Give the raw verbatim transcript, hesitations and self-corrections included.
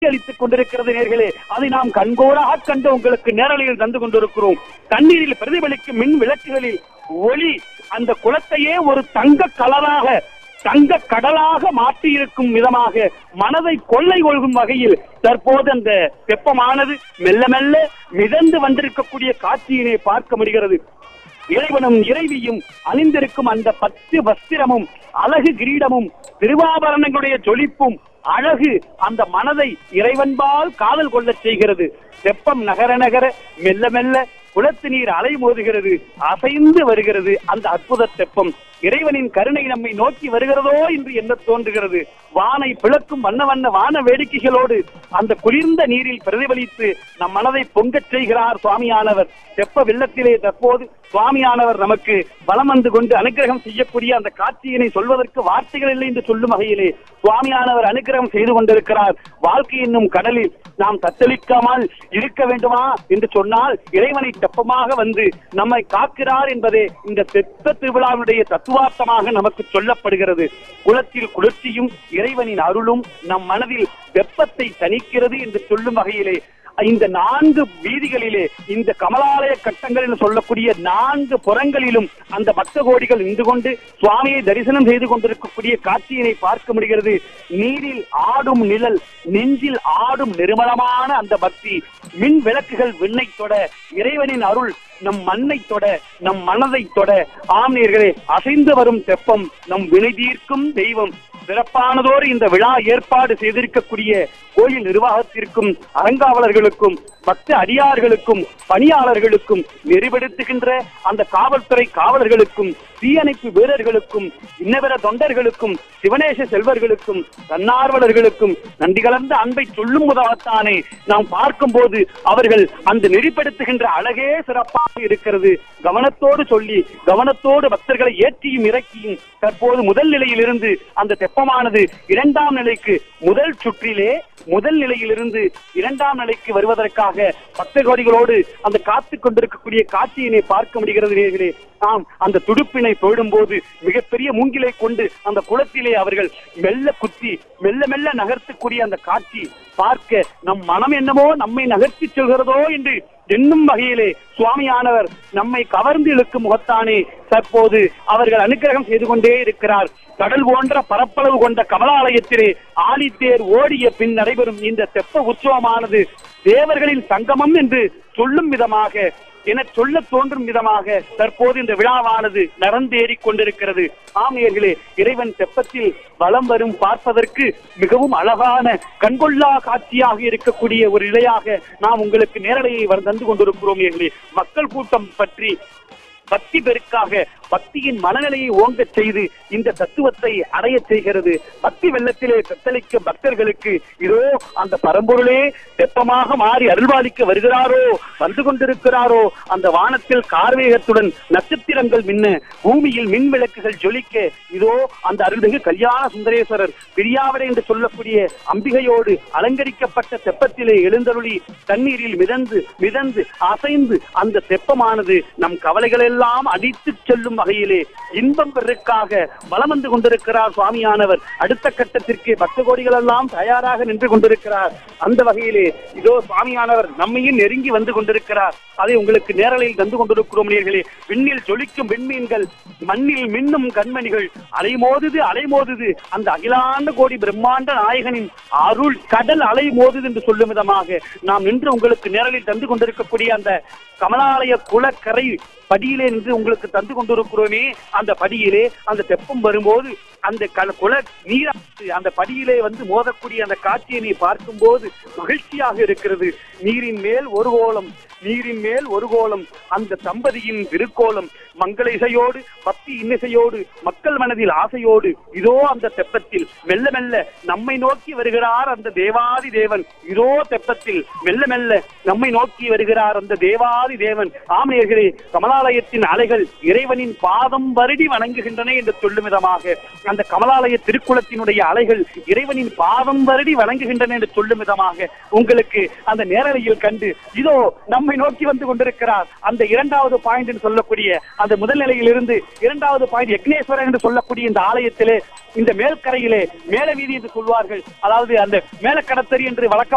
அளித்துக் கொண்டிருக்கிறது நேர்களே. அதை நாம் கண்கோராக கண்டு உங்களுக்கு நேரலையில் தந்து கொண்டிருக்கிறோம். தண்ணீரில் பிரதிபலிக்கும் மின் விளக்குகளில் ஒளி அந்த குளத்தையே ஒரு தங்க கலராக தங்க கடலாக மாற்றி இருக்கும் விதமாக மனதை கொள்ளை கொள்கும் வகையில் தற்போது அந்த வெப்பமானது மெல்ல மெல்ல மிதந்து வந்திருக்கக்கூடிய காட்சியினை பார்க்க முடிகிறது. இறைவனும் இறைவியும் அணிந்திருக்கும் அந்த பத்து வஸ்திரமும் அழகு கிரீடமும் திருவாபரணங்களுடைய ஜொலிப்பும் அழகு அந்த மனதை இறைவன்பால் காதல் கொள்ளச் செய்கிறது. வெப்பம் நகர நகர மெல்ல மெல்ல குளத்து நீர் அலை மோதுகிறது, அசைந்து வருகிறது. அந்த அற்புத தெப்பம் இறைவனின் கருணை நம்மை நோக்கி வருகிறதோ என்று என்ன தோன்றுகிறது. வானை பிளக்கும் வண்ண வண்ண வான வேடிக்கைகளோடு அந்த குளிர்ந்த நீரில் பிரதிபலித்து நம் மனதை பொங்கச் செய்கிறார் சுவாமியானவர். தெப்ப வெள்ளத்திலே தற்போது சுவாமியானவர் நமக்கு வலம் வந்து கொண்டு அனுகிரகம் செய்யக்கூடிய அந்த காட்சியினை சொல்வதற்கு வார்த்தைகள் இல்லை என்று சொல்லும் வகையிலே சுவாமியானவர் அனுகிரகம் செய்து கொண்டிருக்கிறார். வாழ்க்கை என்னும் கடலில் நாம் தத்தளிக்காமல் இருக்க வேண்டுமா என்று சொன்னால் இறைவனை தெப்பமாக வந்து நம்மை காக்கிறார் என்பதே இந்த தெப்ப திருவிழாவுடைய தத்துவார்த்தமாக நமக்கு சொல்லப்படுகிறது. குளத்தில் குளிர்ச்சியும் இறைவனின் அருளும் நம் மனதில் வெப்பத்தை தணிக்கிறது என்று சொல்லும் வகையிலே இந்த நான்கு வீதிகளிலே இந்த கமலாலய கட்டங்கள் என்று சொல்லக்கூடிய நான்கு புறங்களிலும் அந்த பக்த கோடிகள் நின்று கொண்டு சுவாமியை தரிசனம் செய்து கொண்டிருக்கக்கூடிய காட்சியினை பார்க்க முடிகிறது. நீரில் ஆடும் நிழல், நெஞ்சில் ஆடும் நிர்மலமான அந்த பக்தி, மின் விளக்குகள் விண்ணை தொட, இறைவனின் அருள் நம் மண்ணை தொட, நம் மனதை தொட. ஆம்நேயர்களே, அசைந்து வரும் தெப்பம் நம் வினை தீர்க்கும் தெய்வம். சிறப்பானதோடு இந்த விழா ஏற்பாடு செய்திருக்கக்கூடிய கோயில் நிர்வாகத்திற்கும் அறங்காவலர்களுக்கும் பக்த அடியார்களுக்கும் பணியாளர்களுக்கும் நெறிப்படுத்துகின்ற அந்த காவல்துறை காவலர்களுக்கும் தீயணைப்பு வீரர்களுக்கும் இன்னவர தொண்டர்களுக்கும் சிவனேச செல்வர்களுக்கும் தன்னார்வலர்களுக்கும் நன்றி கலந்த அன்பை சொல்லும் முதலாகத்தானே நாம் பார்க்கும் போது அவர்கள் அந்த நெறிப்படுத்துகின்ற அழகே சிறப்பாக இருக்கிறது. கவனத்தோடு சொல்லி கவனத்தோடு பக்தர்களை ஏற்றியும் இறக்கியும் தற்போது முதல் நிலையிலிருந்து அந்த தெப்பமானது இரண்டாம் நிலைக்கு முதல் சுற்றிலே முதல் நிலையிலிருந்து இரண்டாம் நிலைக்கு வருவதற்காக பக்த கோடிகளோடு அந்த காத்துக் கொண்டிருக்கக்கூடிய காட்சியினை பார்க்க முடிகிறது நேர்களே. ஆம், அந்த துடுப்பினை போடும் போது மிகப்பெரிய மூங்கிலை கொண்டு அந்த குளத்திலே அவர்கள் மெல்ல குத்தி மெல்ல மெல்ல நகர்த்தக்கூடிய அந்த காட்சி பார்க்க நம் மனம் என்னமோ நம்மை நகர்த்தி செல்கிறதோ என்று என்னும் வகையிலே சுவாமியானவர் நம்மை கவர்ந்து இழுக்கும் முகத்தானே தற்போது அவர்கள் அனுகிரகம் செய்து கொண்டே இருக்கிறார். கடல் போன்ற பரப்பளவு கொண்ட கமலாலயத்திலே ஆழித்தேர் ஓடிய பின் நடைபெறும் இந்த தெப்ப உற்சவமானது தேவர்களின் சங்கமம் என்று சொல்லும் விதமாக என சொல்ல தோன்றும் விதமாக தற்போது இந்த விழாவானது நடந்தேறிக் கொண்டிருக்கிறது. ஆமையர்களே, இறைவன் தெப்பத்தில் வலம் வரும் பார்ப்பதற்கு மிகவும் அழகான கண்கொள்ளா காட்சியாக இருக்கக்கூடிய ஒரு நிலையாக நாம் உங்களுக்கு நேரடியை தந்து கொண்டிருக்கிறோம். மக்கள் கூட்டம் பற்றி பக்தி பெருக்காக பக்தியின் மனநிலையை ஓங்க செய்து இந்த தத்துவத்தை அடைய செய்கிறது. பக்தி வெள்ளத்திலே தத்தளிக்க பக்தர்களுக்கு இதோ அந்த பரம்பொருளே தெப்பமாக மாறி அருள்வாளிக்க வருகிறாரோ, வந்து கொண்டிருக்கிறாரோ. அந்த வானத்தில் கார்வேகத்துடன் நட்சத்திரங்கள் மின்ன, பூமியில் மின் விளக்குகள் ஜொலிக்க இதோ அந்த அருள்மிகு கல்யாண சுந்தரேஸ்வரர் பிரியாவடை என்று சொல்லக்கூடிய அம்பிகையோடு அலங்கரிக்கப்பட்ட தெப்பத்திலே எழுந்தருளி தண்ணீரில் மிதந்து மிதந்து அசைந்து அந்த தெப்பமானது நம் கவலைகள் எல்லாம் அடித்து செல்லும் வகையிலே இன்பம் பெருக்காக வலம் வந்து கொண்டிருக்கிறார் சுவாமியானவர். அடுத்த கட்டத்திற்கு பக்த கோடிகள் எல்லாம் தயாராக நின்று கொண்டிருக்கிறார். அந்த வகையிலே இதோ சுவாமியானவர் நம்மையும் நெருங்கி வந்து கொண்டிருக்கிறார். அதை உங்களுக்கு நேரலையில் தந்து கொண்டிருக்கிறோம் நேர்களே. விண்ணில் ஜொலிக்கும் விண்மீன்கள், மண்ணில் மின்னும் கண்மணிகள், அலைமோதுது அலைமோதுது அந்த அகிலாண்ட கோடி பிரம்மாண்ட நாயகனின் அருள் கடல் அலை மோதுது என்று சொல்லும் விதமாக நாம் நின்று உங்களுக்கு நேரலில் தந்து கொண்டிருக்கக்கூடிய அந்த கமலாலய குளக்கரை படியிலே நின்று உங்களுக்கு தந்து கொண்டிருக்கிறோமே. அந்த படியிலே அந்த தெப்பம் வரும்போது அந்த குள நீர் அந்த படியிலே வந்து மோதக்கூடிய அந்த காட்சியை பார்க்கும் போது மகிழ்ச்சியாக இருக்கிறது. நீரின் மேல் ஒரு கோலம், நீரின் மேல் ஒரு கோலம், அந்த தம்பதியின் திருக்கோலம் மங்கள இசையோடு பக்தி இன்னிசையோடு மக்கள் மனதில் ஆசையோடு இதோ அந்த தெப்பத்தில் மெல்ல மெல்ல நம்மை நோக்கி வருகிறார் அந்த தேவாதி தேவன். இதோ தெப்பத்தில் மெல்ல மெல்ல நம்மை நோக்கி வருகிறார் அந்த தேவாதி தேவன். ஆமையர்களே, கமலாலயத்தின் அலைகள் இறைவனின் பாதம் வருடி வணங்குகின்றன என்று சொல்லும் விதமாக அந்த கமலாலய திருக்குளத்தினுடைய அலைகள் இறைவனின் பாதம் வருடி வணங்குகின்றன என்று சொல்லும் விதமாக உங்களுக்கு அந்த நேரலையில் கண்டு இதோ நம்மை நோக்கி வந்து கொண்டிருக்கிறார். அந்த இரண்டாவது பாயிண்ட் என்று சொல்லக்கூடிய அந்த முதல் நிலையில் இருந்து இரண்டாவது பாயிண்ட் யக்னேஸ்வரர் என்று சொல்லக்கூடிய இந்த ஆலயத்திலே இந்த மேல்கரையிலே மேல வீதி என்று சொல்வார்கள். அதாவது அந்த மேல கடத்தறி என்று வழக்கம்